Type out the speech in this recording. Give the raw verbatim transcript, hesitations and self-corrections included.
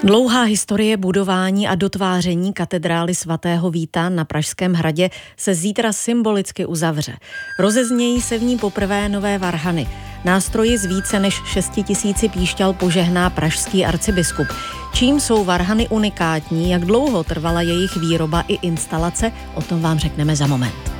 Dlouhá historie budování a dotváření katedrály svatého Víta na Pražském hradě se zítra symbolicky uzavře. Rozeznějí se v ní poprvé nové varhany. Nástroji z více než šesti tisíci píšťal požehná pražský arcibiskup. Čím jsou varhany unikátní, jak dlouho trvala jejich výroba i instalace, o tom vám řekneme za moment.